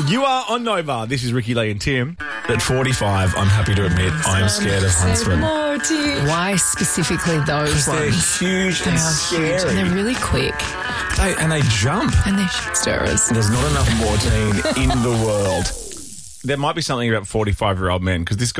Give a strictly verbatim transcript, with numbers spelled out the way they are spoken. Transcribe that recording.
You are on Nova. This is Ricky Lee and Tim. At forty-five, I'm happy to admit I'm scared of huntsmen. Why specifically those They're ones? huge They and are scary. huge and they're really quick They, and they jump. and they're shit stirrers. There's not enough Mortine in the world. There might be something about forty-five-year-old men because this guy